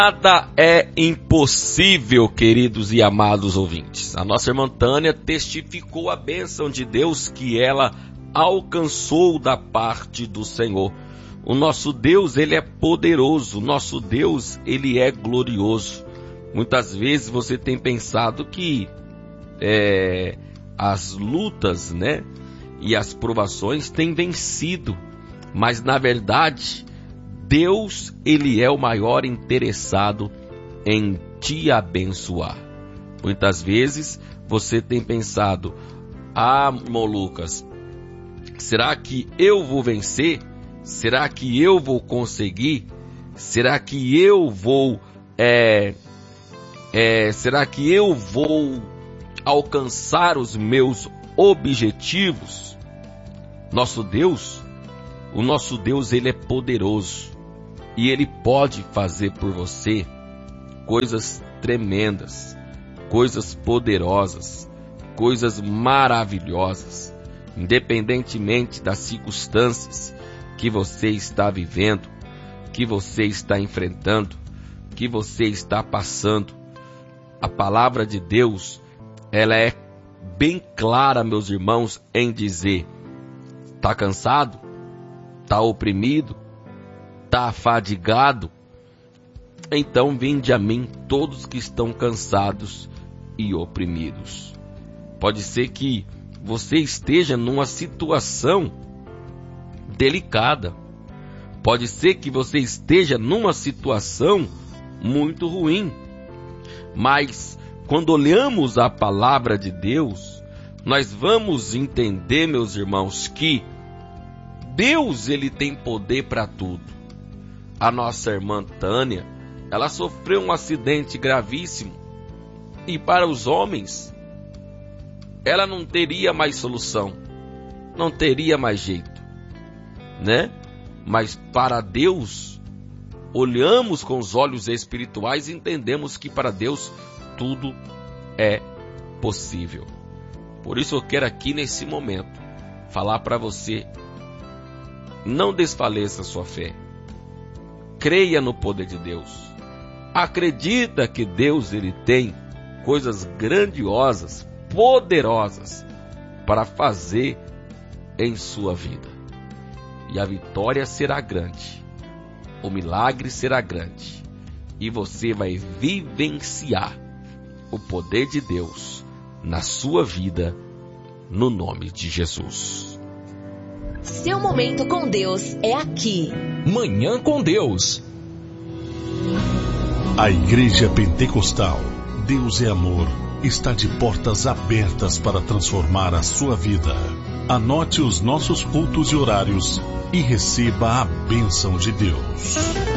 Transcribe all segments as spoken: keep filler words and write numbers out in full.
Nada é impossível, queridos e amados ouvintes. A nossa irmã Tânia testificou a bênção de Deus que ela alcançou da parte do Senhor. O nosso Deus, ele é poderoso, o nosso Deus, ele é glorioso. Muitas vezes você tem pensado que é, as lutas, né, e as provações têm vencido, mas na verdade Deus, ele é o maior interessado em te abençoar. Muitas vezes você tem pensado: ah, irmão Lucas, será que eu vou vencer? Será que eu vou conseguir? Será que eu vou, é, é, será que eu vou alcançar os meus objetivos? Nosso Deus, o nosso Deus, ele é poderoso. E Ele pode fazer por você coisas tremendas, coisas poderosas, coisas maravilhosas, independentemente das circunstâncias que você está vivendo, que você está enfrentando, que você está passando. A palavra de Deus, ela é bem clara, meus irmãos, em dizer: está cansado? Está oprimido? Está afadigado? Então vinde a mim todos que estão cansados e oprimidos. Pode ser que você esteja numa situação delicada. Pode ser que você esteja numa situação muito ruim. Mas quando olhamos a palavra de Deus, nós vamos entender, meus irmãos, que Deus, ele tem poder para tudo. A nossa irmã Tânia, ela sofreu um acidente gravíssimo e para os homens ela não teria mais solução, não teria mais jeito, né? Mas para Deus, olhamos com os olhos espirituais e entendemos que para Deus tudo é possível. Por isso eu quero aqui nesse momento falar para você: não desfaleça a sua fé. Creia no poder de Deus. Acredita que Deus, ele tem coisas grandiosas, poderosas para fazer em sua vida. E a vitória será grande. O milagre será grande. E você vai vivenciar o poder de Deus na sua vida, no nome de Jesus. Seu momento com Deus é aqui. Manhã com Deus. A Igreja Pentecostal Deus é Amor está de portas abertas para transformar a sua vida. Anote os nossos cultos e horários e receba a bênção de Deus.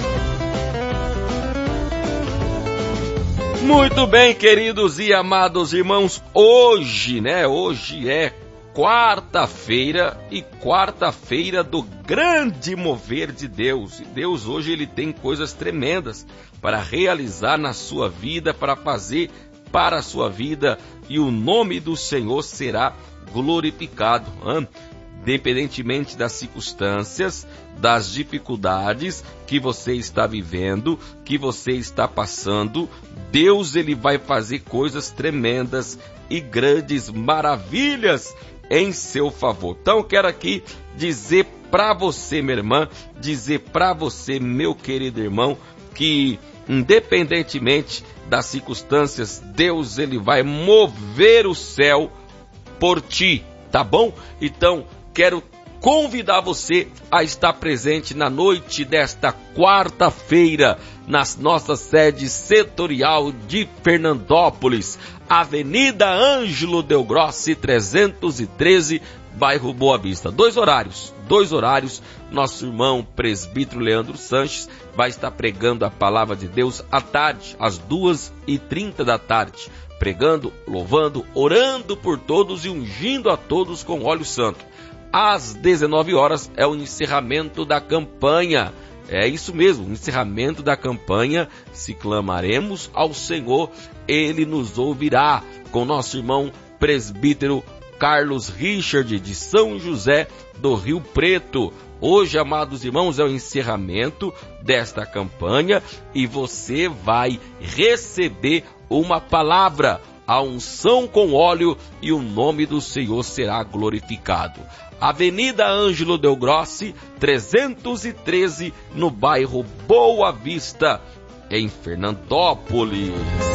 Muito bem, queridos e amados irmãos, hoje, né, hoje é quarta-feira e quarta-feira do grande mover de Deus. E Deus hoje, ele tem coisas tremendas para realizar na sua vida, para fazer para a sua vida, e o nome do Senhor será glorificado, hein? Independentemente das circunstâncias, das dificuldades que você está vivendo, que você está passando, Deus, ele vai fazer coisas tremendas e grandes maravilhas em seu favor. Então eu quero aqui dizer para você, minha irmã, dizer para você, meu querido irmão, que independentemente das circunstâncias, Deus, ele vai mover o céu por ti, tá bom? Então quero convidar você a estar presente na noite desta quarta-feira, na nossa sede setorial de Fernandópolis, Avenida Ângelo Del Grossi, trezentos e treze, bairro Boa Vista. Dois horários, dois horários. Nosso irmão presbítero Leandro Sanches vai estar pregando a palavra de Deus à tarde, às duas e trinta da tarde, pregando, louvando, orando por todos e ungindo a todos com óleo santo. Às dezenove horas é o encerramento da campanha. É isso mesmo, o encerramento da campanha. Se clamaremos ao Senhor, Ele nos ouvirá, com nosso irmão presbítero Carlos Richard, de São José do Rio Preto. Hoje, amados irmãos, é o encerramento desta campanha e você vai receber uma palavra, a unção com óleo, e o nome do Senhor será glorificado. Avenida Ângelo Del Grossi, trezentos e treze, no bairro Boa Vista, em Fernandópolis.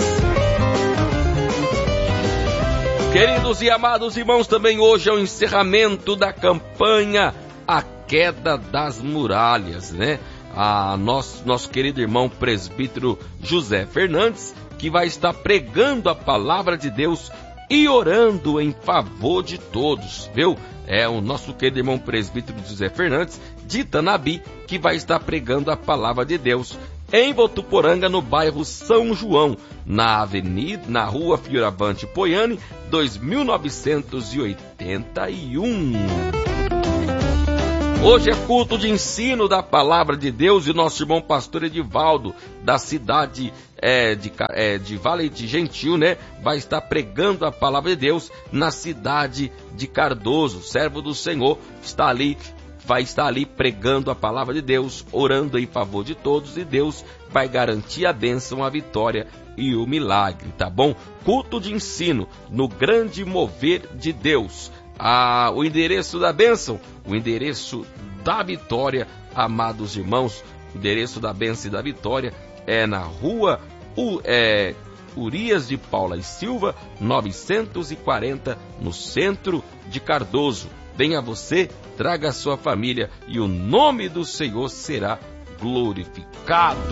Queridos e amados irmãos, também hoje é o encerramento da campanha A Queda das Muralhas, né? A nosso, nosso querido irmão presbítero José Fernandes, que vai estar pregando a palavra de Deus e orando em favor de todos, viu? É o nosso querido irmão presbítero José Fernandes, de Itanabi, que vai estar pregando a palavra de Deus em Votuporanga, no bairro São João, na avenida, na rua Fioravante Poiani, dois mil novecentos e oitenta e um. Hoje é culto de ensino da palavra de Deus e o nosso irmão pastor Edivaldo, da cidade é, de, é, de Vale de Gentil, né? Vai estar pregando a palavra de Deus na cidade de Cardoso. Servo do Senhor está ali, vai estar ali pregando a palavra de Deus, orando em favor de todos, e Deus vai garantir a bênção, a vitória e o milagre, tá bom? Culto de ensino no grande mover de Deus. Ah, o endereço da bênção, o endereço da vitória, amados irmãos, o endereço da bênção e da vitória é na rua U, é, Urias de Paula e Silva, novecentos e quarenta, no centro de Cardoso. Venha você, traga a sua família e o nome do Senhor será glorificado.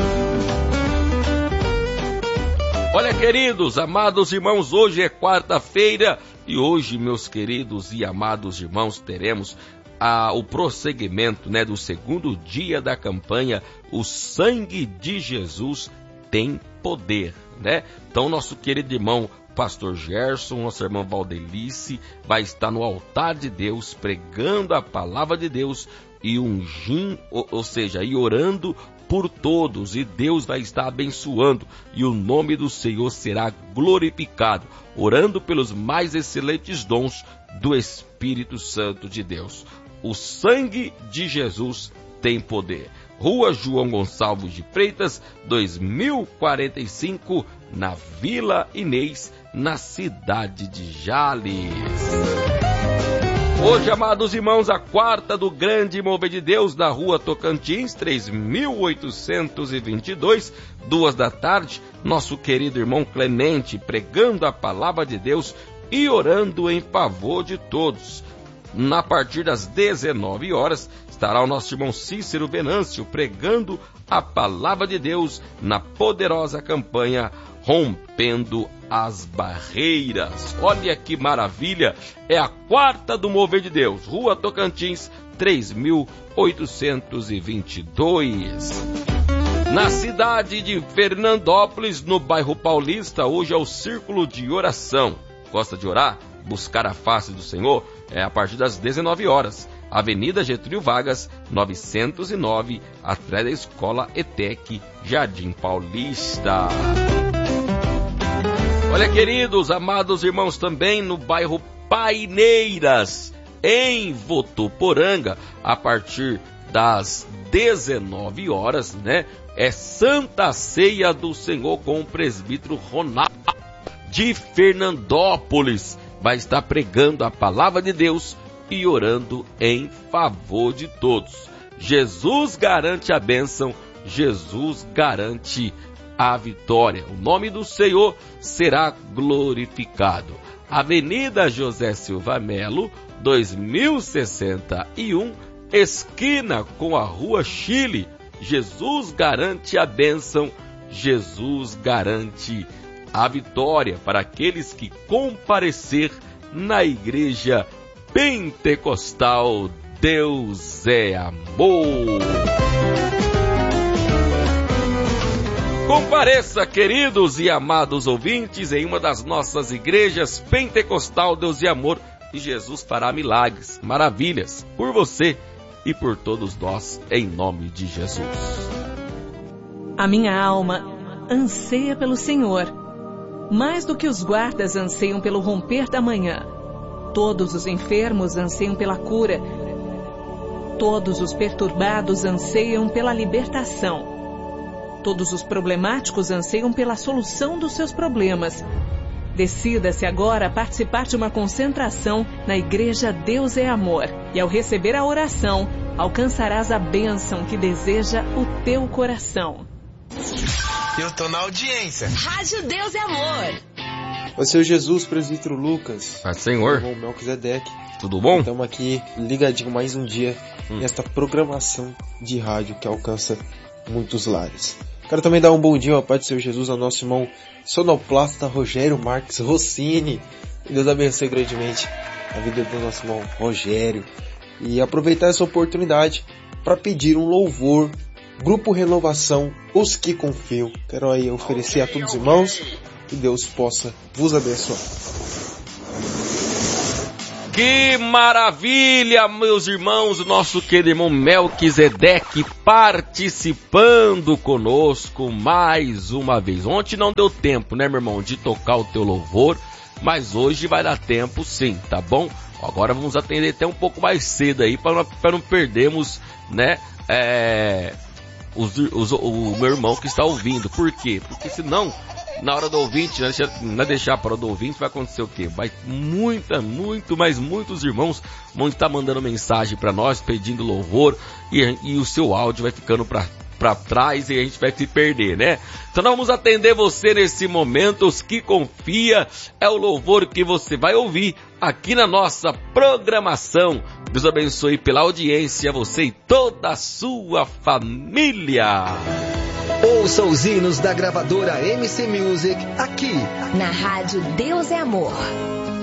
Olha, queridos, amados irmãos, hoje é quarta-feira e hoje, meus queridos e amados irmãos, teremos ah, o prosseguimento, né, do segundo dia da campanha O Sangue de Jesus Tem Poder, né? Então, nosso querido irmão pastor Gerson, nossa irmã Valdelice, vai estar no altar de Deus, pregando a palavra de Deus e ungindo, ou, ou seja, e orando por todos, e Deus vai estar abençoando, e o nome do Senhor será glorificado, orando pelos mais excelentes dons do Espírito Santo de Deus. O sangue de Jesus tem poder. Rua João Gonçalves de Freitas, dois mil e quarenta e cinco, na Vila Inês, na cidade de Jales. Hoje, amados irmãos, a quarta do grande mover de Deus, na rua Tocantins, três mil oitocentos e vinte e dois, duas da tarde, nosso querido irmão Clemente pregando a palavra de Deus e orando em favor de todos. Na partir das dezenove horas, estará o nosso irmão Cícero Venâncio pregando a palavra de Deus na poderosa campanha Rompendo as Barreiras. Olha que maravilha! É a quarta do mover de Deus, Rua Tocantins, três mil oitocentos e vinte e dois. Na cidade de Fernandópolis, no bairro Paulista, hoje é o Círculo de Oração. Gosta de orar? Buscar a face do Senhor? É a partir das dezenove horas. Avenida Getúlio Vargas, novecentos e nove, atrás da Escola E T E C, Jardim Paulista. Olha, queridos, amados irmãos, também no bairro Paineiras, em Votuporanga, a partir das dezenove horas, né? É Santa Ceia do Senhor com o presbítero Ronaldo de Fernandópolis. Vai estar pregando a palavra de Deus e orando em favor de todos. Jesus garante a bênção, Jesus garante a vitória. O nome do Senhor será glorificado. Avenida José Silva Melo, dois mil e sessenta e um, esquina com a Rua Chile. Jesus garante a bênção, Jesus garante a vitória para aqueles que comparecer na igreja pentecostal. Deus é amor. Compareça, queridos e amados ouvintes, em uma das nossas igrejas pentecostal Deus e Amor, e Jesus fará milagres, maravilhas, por você e por todos nós, em nome de Jesus. A minha alma anseia pelo Senhor, mais do que os guardas anseiam pelo romper da manhã. Todos os enfermos anseiam pela cura, Todos os perturbados anseiam pela libertação. Todos os problemáticos anseiam pela solução dos seus problemas. Decida-se agora a participar de uma concentração na Igreja Deus é Amor. E ao receber a oração, alcançarás a bênção que deseja o teu coração. Eu tô na audiência. Rádio Deus é Amor. Ô Senhor Jesus, presbítero Lucas. Ah, Senhor. Meu irmão Melquisedeque. Tudo bom? Estamos aqui ligadinho mais um dia hum. nesta programação de rádio que alcança muitos lares. Quero também dar um bom dia ao Pai do Senhor Jesus ao nosso irmão sonoplasta Rogério Marques Rossini. Deus abençoe grandemente a vida do nosso irmão Rogério. E aproveitar essa oportunidade para pedir um louvor. Grupo Renovação, os que confiam. Quero aí oferecer a todos os irmãos. Que Deus possa vos abençoar. Que maravilha, meus irmãos, o nosso querido irmão Melquisedeque participando conosco mais uma vez. Ontem não deu tempo, né, meu irmão, de tocar o teu louvor, mas hoje vai dar tempo sim, tá bom? Agora vamos atender até um pouco mais cedo aí, para não perdermos, né, é, os, os, o meu irmão que está ouvindo. Por quê? Porque senão... Na hora do ouvinte, não é deixar para o do ouvinte, vai acontecer o quê? Vai muita, muito, mas muitos irmãos vão estar mandando mensagem para nós, pedindo louvor, e, e o seu áudio vai ficando para para trás e a gente vai se perder, né? Então nós vamos atender você nesse momento. Os que confia é o louvor que você vai ouvir aqui na nossa programação. Deus abençoe pela audiência, você e toda a sua família. Ouça os hinos da gravadora M C Music aqui na Rádio Deus é Amor.